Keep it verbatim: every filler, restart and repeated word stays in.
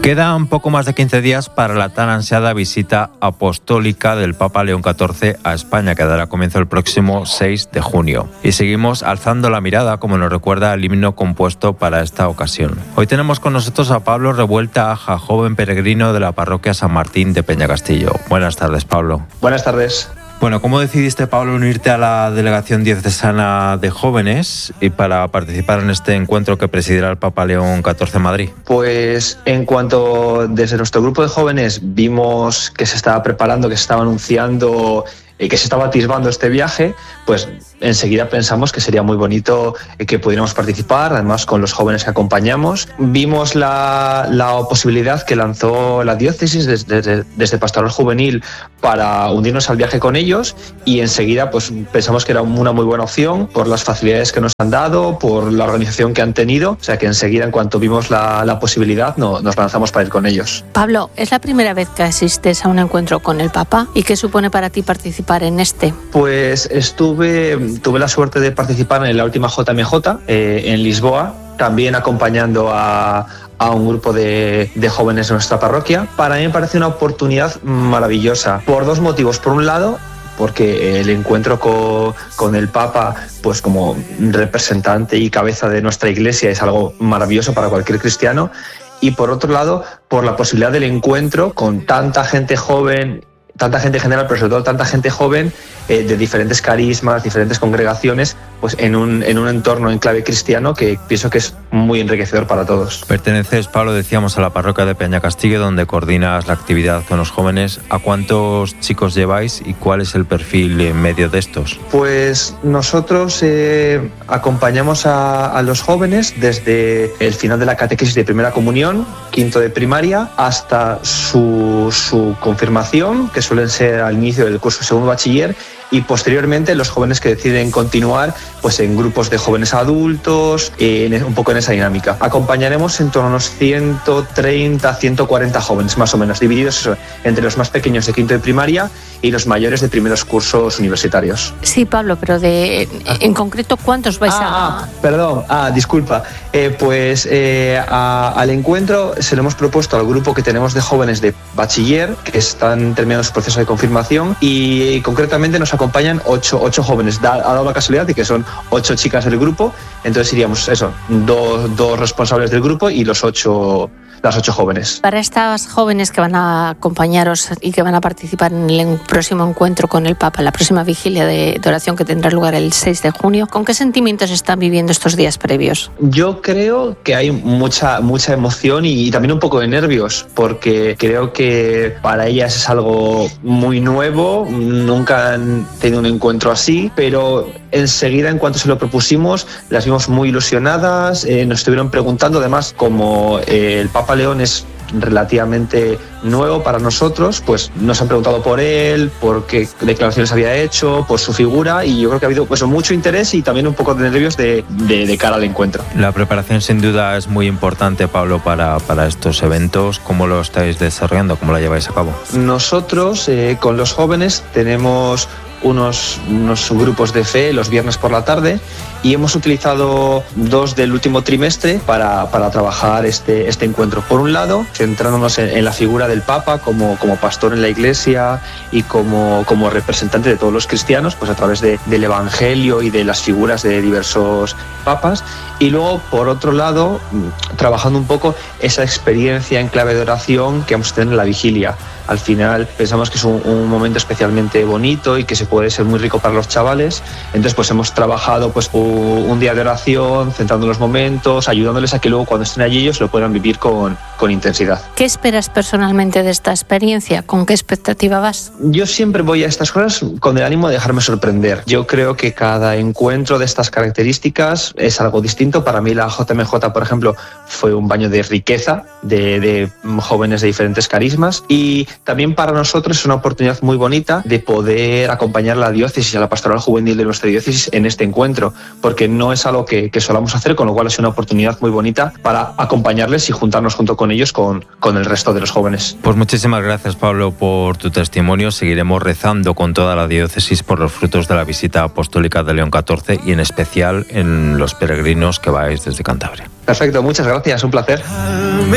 Quedan poco más de quince días para la tan ansiada visita apostólica del Papa León catorce a España, que dará comienzo el próximo seis de junio. Y seguimos alzando la mirada, como nos recuerda el himno compuesto para esta ocasión. Hoy tenemos con nosotros a Pablo Revuelta Aja, joven peregrino de la parroquia San Martín de Peñacastillo. Buenas tardes, Pablo. Buenas tardes. Bueno, ¿cómo decidiste, Pablo, unirte a la delegación diocesana de jóvenes y para participar en este encuentro que presidirá el Papa León catorce en Madrid? Pues en cuanto desde nuestro grupo de jóvenes vimos que se estaba preparando, que se estaba anunciando y que se estaba atisbando este viaje, pues enseguida pensamos que sería muy bonito que pudiéramos participar, además con los jóvenes que acompañamos. Vimos la, la posibilidad que lanzó la diócesis desde, desde, desde Pastoral Juvenil para unirnos al viaje con ellos y enseguida pues pensamos que era una muy buena opción por las facilidades que nos han dado, por la organización que han tenido, o sea que enseguida en cuanto vimos la, la posibilidad no, nos lanzamos para ir con ellos. Pablo, ¿es la primera vez que asistes a un encuentro con el Papa? ¿Y qué supone para ti participar en este? Pues estuve, tuve la suerte de participar en la última J M J eh, en Lisboa, también acompañando a, a un grupo de, de jóvenes de nuestra parroquia. Para mí me parece una oportunidad maravillosa por dos motivos. Por un lado, porque el encuentro con, con el Papa, pues como representante y cabeza de nuestra Iglesia, es algo maravilloso para cualquier cristiano. Y por otro lado, por la posibilidad del encuentro con tanta gente joven, tanta gente general, pero sobre todo tanta gente joven, eh, de diferentes carismas, diferentes congregaciones, pues en un, en un entorno en clave cristiano que pienso que es muy enriquecedor para todos. Perteneces, Pablo, decíamos, a la parroquia de Peñacastillo, donde coordinas la actividad con los jóvenes. ¿A cuántos chicos lleváis y cuál es el perfil en medio de estos? Pues nosotros eh, acompañamos a, a los jóvenes desde el final de la catequesis de primera comunión, quinto de primaria, hasta su, su confirmación, que suelen ser al inicio del curso segundo bachiller, y posteriormente los jóvenes que deciden continuar pues en grupos de jóvenes adultos, en, un poco en esa dinámica. Acompañaremos en torno a unos ciento treinta, ciento cuarenta jóvenes más o menos, divididos eso, entre los más pequeños de quinto de primaria y los mayores de primeros cursos universitarios. Sí, Pablo, pero de en concreto, ¿cuántos vais ah, a...? Ah, perdón, ah, disculpa. Eh, pues eh, a, al encuentro se lo hemos propuesto al grupo que tenemos de jóvenes de bachiller, que están terminando su proceso de confirmación, y concretamente nos acompañan ocho, ocho jóvenes. Da, ha dado la casualidad de que son ocho chicas del grupo, entonces iríamos eso, dos, dos responsables del grupo y los ocho, las ocho jóvenes. Para estas jóvenes que van a acompañaros y que van a participar en el próximo encuentro con el Papa, la próxima vigilia de, de oración que tendrá lugar el seis de junio, ¿con qué sentimientos están viviendo estos días previos? Yo creo que hay mucha, mucha emoción y, y también un poco de nervios, porque creo que para ellas es algo muy nuevo, nunca han tenido un encuentro así, pero enseguida, en cuanto se lo propusimos, las vimos muy ilusionadas, eh, nos estuvieron preguntando, además, como eh, el Papa León es relativamente nuevo para nosotros, pues nos han preguntado por él, por qué declaraciones había hecho, por su figura, y yo creo que ha habido pues mucho interés y también un poco de nervios de, de, de cara al encuentro. La preparación sin duda es muy importante, Pablo, para, para estos eventos. ¿Cómo lo estáis desarrollando? ¿Cómo la lleváis a cabo? Nosotros eh, con los jóvenes tenemos unos, unos grupos de fe los viernes por la tarde y hemos utilizado dos del último trimestre para, para trabajar este, este encuentro. Por un lado, centrándonos en, en la figura del Papa como, como pastor en la Iglesia y como, como representante de todos los cristianos, pues a través de, del Evangelio y de las figuras de diversos papas. Y luego, por otro lado, trabajando un poco esa experiencia en clave de oración que vamos a tener en la vigilia. Al final pensamos que es un, un momento especialmente bonito y que se puede ser muy rico para los chavales. Entonces pues hemos trabajado pues un, un día de oración, centrando los momentos, ayudándoles a que luego cuando estén allí ellos lo puedan vivir con, con intensidad. ¿Qué esperas personalmente de esta experiencia? ¿Con qué expectativa vas? Yo siempre voy a estas cosas con el ánimo de dejarme sorprender. Yo creo que cada encuentro de estas características es algo distinto. Para mí la J M J, por ejemplo, fue un baño de riqueza, de, de jóvenes de diferentes carismas, y también para nosotros es una oportunidad muy bonita de poder acompañar a la diócesis, a la pastoral juvenil de nuestra diócesis en este encuentro, porque no es algo que, que solamos hacer, con lo cual es una oportunidad muy bonita para acompañarles y juntarnos junto con ellos con, con el resto de los jóvenes. Pues muchísimas gracias, Pablo, por tu testimonio. Seguiremos rezando con toda la diócesis por los frutos de la visita apostólica de León catorce y en especial en los peregrinos que vais desde Cantabria. Perfecto, muchas gracias, un placer.